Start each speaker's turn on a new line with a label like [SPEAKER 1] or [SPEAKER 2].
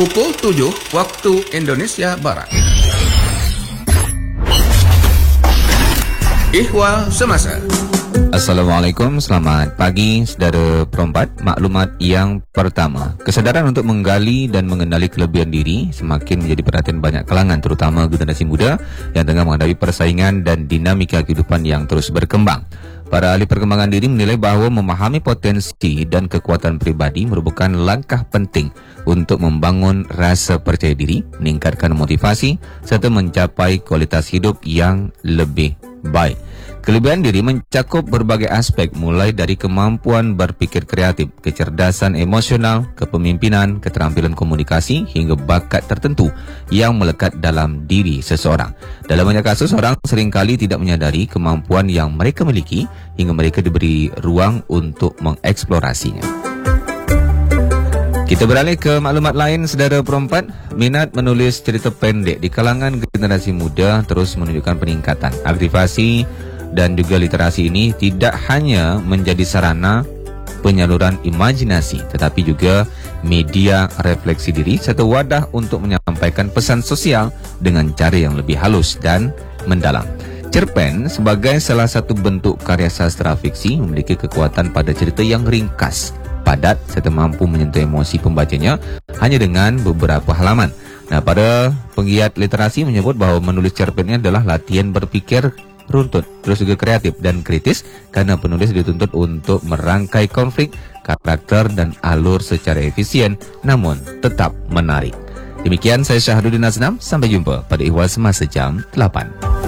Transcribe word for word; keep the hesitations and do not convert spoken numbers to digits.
[SPEAKER 1] pukul tujuh waktu Indonesia Barat. Ihwal Semasa.
[SPEAKER 2] Assalamualaikum, selamat pagi saudara perempat. Maklumat yang pertama, kesedaran untuk menggali dan mengenali kelebihan diri semakin menjadi perhatian banyak kalangan, terutama generasi muda yang tengah menghadapi persaingan dan dinamika kehidupan yang terus berkembang. Para ahli perkembangan diri menilai bahawa memahami potensi dan kekuatan pribadi merupakan langkah penting untuk membangun rasa percaya diri, meningkatkan motivasi serta mencapai kualitas hidup yang lebih baik. Kelebihan diri mencakup berbagai aspek, mulai dari kemampuan berpikir kreatif, kecerdasan emosional, kepemimpinan, keterampilan komunikasi hingga bakat tertentu yang melekat dalam diri seseorang. Dalam banyak kasus, orang seringkali tidak menyadari kemampuan yang mereka miliki hingga mereka diberi ruang untuk mengeksplorasinya. Kita beralih ke maklumat lain, saudara perempat. Minat menulis cerita pendek di kalangan generasi muda terus menunjukkan peningkatan. Aktivasi dan juga literasi ini tidak hanya menjadi sarana penyaluran imajinasi, tetapi juga media refleksi diri serta wadah untuk menyampaikan pesan sosial dengan cara yang lebih halus dan mendalam. Cerpen sebagai salah satu bentuk karya sastra fiksi memiliki kekuatan pada cerita yang ringkas, padat serta mampu menyentuh emosi pembacanya hanya dengan beberapa halaman. Nah, para penggiat literasi menyebut bahawa menulis cerpennya adalah latihan berpikir runtut, terus juga kreatif dan kritis, karena penulis dituntut untuk merangkai konflik, karakter dan alur secara efisien namun tetap menarik. Demikian saya Syahrudin Aznam, sampai jumpa pada Ihwal Semasa jam delapan.